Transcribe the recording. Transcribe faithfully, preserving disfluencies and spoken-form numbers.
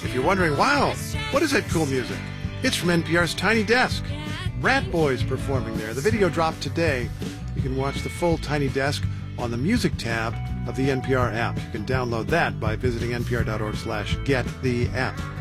If you're wondering, wow, what is that cool music? It's from N P R's Tiny Desk. Rat Boys performing there. The video dropped today. You can watch the full Tiny Desk on the Music tab of the N P R app. You can download that by visiting npr dot org slash get the app.